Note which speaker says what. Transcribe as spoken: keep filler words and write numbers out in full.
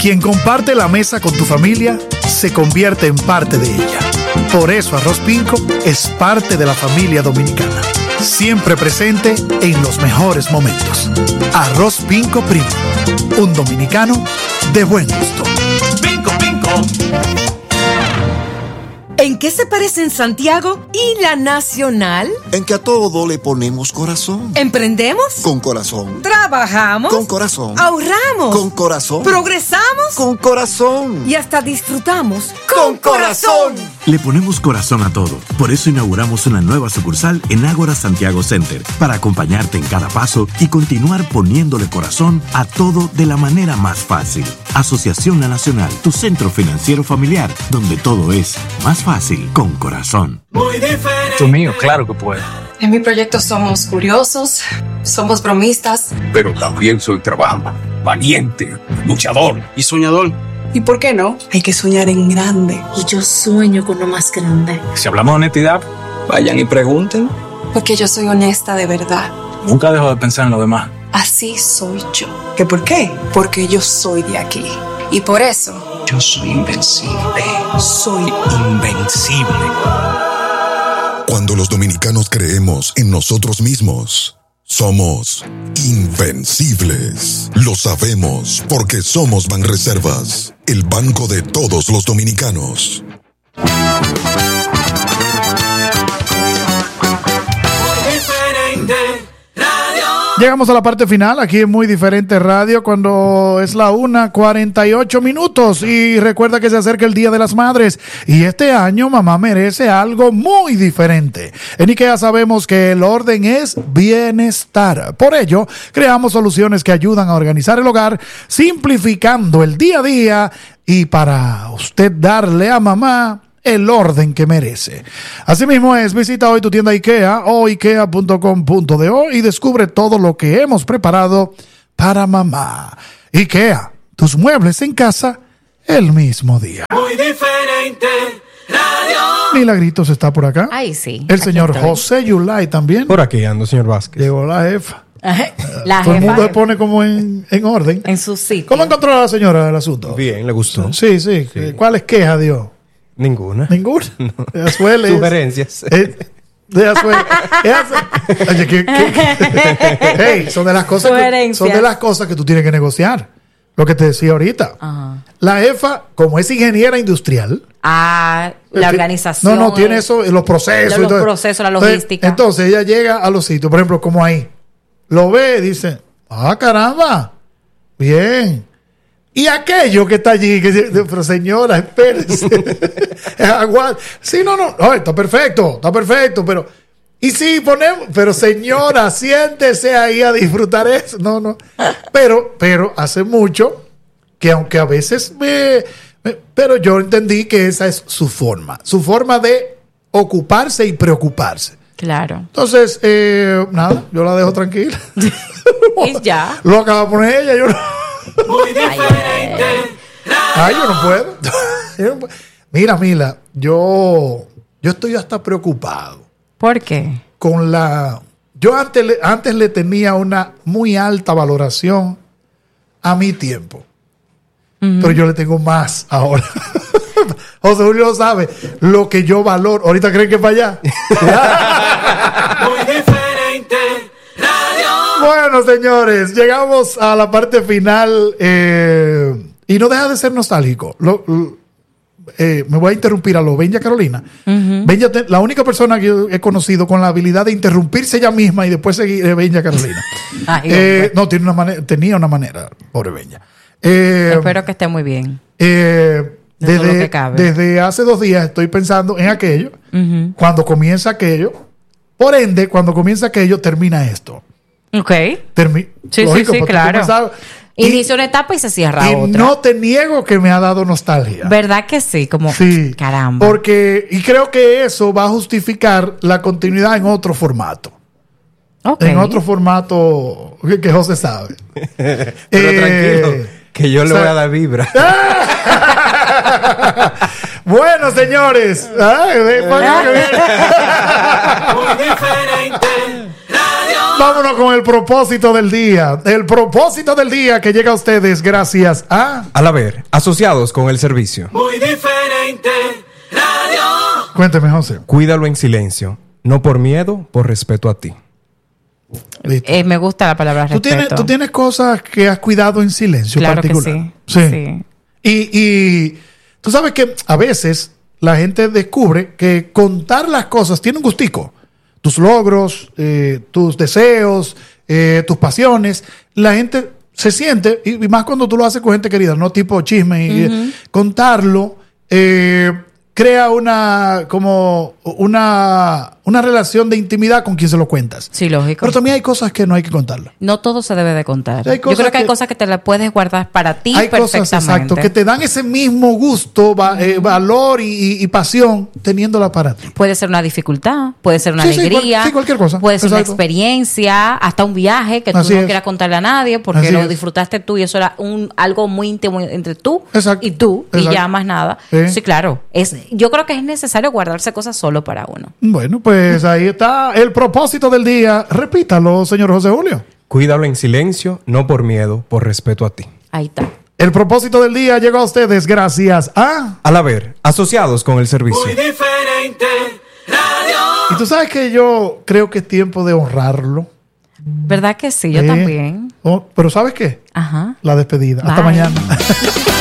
Speaker 1: Quien comparte la mesa con tu familia se convierte en parte de ella. Por eso Arroz Pinco es parte de la familia dominicana. Siempre presente en los mejores momentos. Arroz Pinco Primo. Un dominicano de buen gusto.
Speaker 2: Pinco, Pinco.
Speaker 3: ¿En qué se parecen Santiago y la Nacional?
Speaker 4: En que a todo le ponemos corazón.
Speaker 3: ¿Emprendemos?
Speaker 4: Con corazón.
Speaker 3: ¿Trabajamos?
Speaker 4: Con corazón.
Speaker 3: ¿Ahorramos?
Speaker 4: Con corazón.
Speaker 3: ¿Progresamos?
Speaker 4: Con corazón.
Speaker 3: Y hasta disfrutamos
Speaker 4: con corazón.
Speaker 5: Le ponemos corazón a todo. Por eso inauguramos una nueva sucursal en Ágora Santiago Center, para acompañarte en cada paso y continuar poniéndole corazón a todo de la manera más fácil. Asociación La Nacional, tu centro financiero familiar, donde todo es más fácil. Fácil, con corazón.
Speaker 2: Muy diferente.
Speaker 6: Tú mío, claro que puedo.
Speaker 7: En mi proyecto somos curiosos, somos bromistas.
Speaker 6: Pero también soy trabajador, valiente, luchador y soñador.
Speaker 7: ¿Y por qué no? Hay que soñar en grande.
Speaker 8: Y yo sueño con lo más grande.
Speaker 6: Si hablamos de honestidad, vayan y pregunten.
Speaker 7: Porque yo soy honesta de verdad.
Speaker 6: Nunca dejo de pensar en lo demás.
Speaker 7: Así soy yo. ¿Qué por qué? Porque yo soy de aquí. Y por eso...
Speaker 6: Yo soy invencible. Soy invencible.
Speaker 9: Cuando los dominicanos creemos en nosotros mismos, somos invencibles. Lo sabemos porque somos Banreservas, el banco de todos los dominicanos.
Speaker 1: Llegamos a la parte final, aquí en Muy Diferente Radio, cuando es la una cuarenta y ocho minutos. Y recuerda que se acerca el Día de las Madres. Y este año mamá merece algo muy diferente. En IKEA sabemos que el orden es bienestar. Por ello, creamos soluciones que ayudan a organizar el hogar, simplificando el día a día y para usted darle a mamá el orden que merece. Asimismo es, visita hoy tu tienda IKEA o ikea punto com punto do y descubre todo lo que hemos preparado para mamá. IKEA, tus muebles en casa el mismo día.
Speaker 2: Muy diferente radio.
Speaker 1: Milagritos está por acá.
Speaker 10: Ay, sí.
Speaker 1: El señor José Yulay también.
Speaker 11: Por aquí ando, señor Vázquez.
Speaker 1: Llegó la jefa.
Speaker 10: La
Speaker 1: Todo
Speaker 10: jefa,
Speaker 1: el mundo se
Speaker 10: jefa.
Speaker 1: pone como en, en orden.
Speaker 10: En su sitio.
Speaker 1: ¿Cómo encontró a la señora el asunto?
Speaker 11: Bien, le gustó.
Speaker 1: Sí, sí. sí. ¿Cuáles quejas dio?
Speaker 11: Ninguna.
Speaker 1: Ninguna.
Speaker 11: No.
Speaker 1: Ella suele.
Speaker 11: Sugerencias.
Speaker 1: Eh, ella suele. Ella suele- Oye, ¿qué, qué? Hey, son de las cosas que,
Speaker 10: Sugerencias.
Speaker 1: son de las cosas que tú tienes que negociar. Lo que te decía ahorita.
Speaker 10: Ajá.
Speaker 1: La jefa, como es ingeniera industrial.
Speaker 10: Ah, la
Speaker 1: eh,
Speaker 10: organización.
Speaker 1: No, no, tiene eso, los procesos.
Speaker 10: Los
Speaker 1: y todo.
Speaker 10: procesos, la
Speaker 1: Entonces-
Speaker 10: logística.
Speaker 1: Entonces, ella llega a los sitios, por ejemplo, como ahí. Lo ve y dice, ah, caramba, bien. Y aquello que está allí, que dice, pero señora, espérese. Aguanta. Sí, no, no, no, está perfecto, está perfecto, pero... Y sí, ponemos, pero señora, siéntese ahí a disfrutar eso. No, no. Pero, pero hace mucho que aunque a veces me, me... Pero yo entendí que esa es su forma. Su forma de ocuparse y preocuparse.
Speaker 10: Claro.
Speaker 1: Entonces, eh, nada, yo la dejo tranquila.
Speaker 10: Y ya.
Speaker 1: Lo acaba de poner ella, yo no...
Speaker 2: Muy diferente
Speaker 1: Ay, yo no puedo. Yo no puedo. Mira, Mila, yo, yo estoy hasta preocupado.
Speaker 10: ¿Por qué?
Speaker 1: Con la... Yo antes, le- antes le tenía una muy alta valoración a mi tiempo.
Speaker 10: Ujú.
Speaker 1: Pero yo le tengo más ahora. José Julio lo sabe. Lo que yo valoro. Ahorita creen que es para allá.
Speaker 2: Muy diferente radio.
Speaker 1: Bueno, señores, llegamos a la parte final eh, y no deja de ser nostálgico. Lo- lo- eh, me voy a interrumpir a lo Benja Carolina.
Speaker 10: Ujú.
Speaker 1: Benja te- la única persona que yo he conocido con la habilidad de interrumpirse ella misma y después seguir es Benja Carolina.
Speaker 10: Ay,
Speaker 1: Eh,
Speaker 10: hombre.
Speaker 1: no, tiene una manera, tenía una manera, pobre Benja. Eh,
Speaker 10: Espero que esté muy bien.
Speaker 1: eh,
Speaker 10: Dentro de lo
Speaker 1: desde,
Speaker 10: que cabe.
Speaker 1: desde hace dos días estoy pensando en aquello.
Speaker 10: Ujú.
Speaker 1: Cuando comienza aquello, por ende, cuando comienza aquello, termina esto.
Speaker 10: Ok.
Speaker 1: Termi-
Speaker 10: Sí,
Speaker 1: Lógico,
Speaker 10: sí, sí,
Speaker 1: porque
Speaker 10: claro.
Speaker 1: comenzaba- y,
Speaker 10: Inicia una etapa y se cierra
Speaker 1: y
Speaker 10: otra.
Speaker 1: no te niego que me ha dado nostalgia.
Speaker 10: ¿Verdad que sí? Como,
Speaker 1: Sí.
Speaker 10: caramba.
Speaker 1: Porque, y creo que eso va a justificar la continuidad en otro formato.
Speaker 10: Ok.
Speaker 1: En otro formato que, que José sabe.
Speaker 11: Pero
Speaker 1: Eh,
Speaker 11: tranquilo, que yo le
Speaker 1: o sea-
Speaker 11: voy a dar vibra.
Speaker 1: Bueno, señores. Ay, ve, para que viene.
Speaker 2: Muy diferente radio.
Speaker 1: Vámonos con el propósito del día. El propósito del día que llega a ustedes gracias a...
Speaker 11: Al haber, asociados con el servicio.
Speaker 2: Muy diferente radio.
Speaker 1: Cuénteme, José.
Speaker 11: Cuídalo en silencio, no por miedo, por respeto a ti.
Speaker 10: Eh, me gusta la palabra
Speaker 1: ¿Tú
Speaker 10: respeto.
Speaker 1: tienes, tú tienes cosas que has cuidado en silencio
Speaker 10: Claro que
Speaker 1: particular.
Speaker 10: sí.
Speaker 1: Sí.
Speaker 10: Sí.
Speaker 1: Y, y tú sabes que a veces la gente descubre que contar las cosas tiene un gustico. Tus logros, eh, tus deseos, eh, tus pasiones. La gente se siente, y, y más cuando tú lo haces con gente querida, no tipo chisme, y,
Speaker 10: Ujú.
Speaker 1: eh, contarlo eh, crea una como una, una relación de intimidad con quien se lo cuentas.
Speaker 10: Sí, lógico.
Speaker 1: Pero también hay cosas que no hay que contarlas.
Speaker 10: No todo se debe de contar.
Speaker 1: Sí, hay
Speaker 10: Yo
Speaker 1: cosas
Speaker 10: creo que hay
Speaker 1: que-
Speaker 10: cosas que te las puedes guardar para ti
Speaker 1: Hay cosas,
Speaker 10: perfectamente.
Speaker 1: exacto, que te dan ese mismo gusto, va- eh, valor y, y- y pasión teniéndola para ti.
Speaker 10: Puede ser una dificultad, puede ser una
Speaker 1: Sí, sí,
Speaker 10: alegría,
Speaker 1: cual- sí, cualquier cosa.
Speaker 10: puede ser
Speaker 1: Exacto.
Speaker 10: una experiencia, hasta un viaje que tú
Speaker 1: Así
Speaker 10: no
Speaker 1: es.
Speaker 10: quieras contarle a nadie porque
Speaker 1: Así
Speaker 10: lo
Speaker 1: es.
Speaker 10: disfrutaste tú y eso era un algo muy íntimo entre tú
Speaker 1: Exacto.
Speaker 10: y tú y
Speaker 1: Exacto.
Speaker 10: ya más nada.
Speaker 1: Sí.
Speaker 10: Sí, claro. Es, yo creo que es necesario guardarse cosas solo para uno.
Speaker 1: Bueno, pues ahí está el propósito del día. Repítalo, señor José Julio.
Speaker 11: Cuídalo en silencio, no por miedo, por respeto a ti.
Speaker 10: Ahí está.
Speaker 1: El propósito del día llegó a ustedes gracias a...
Speaker 11: Al haber, asociados con el servicio.
Speaker 2: Muy diferente radio.
Speaker 1: Y tú sabes que yo creo que es tiempo de honrarlo.
Speaker 10: ¿Verdad que sí? Yo
Speaker 1: Eh,
Speaker 10: también.
Speaker 1: oh, pero ¿sabes qué?
Speaker 10: Ajá.
Speaker 1: La despedida. Hasta
Speaker 10: Bye.
Speaker 1: mañana.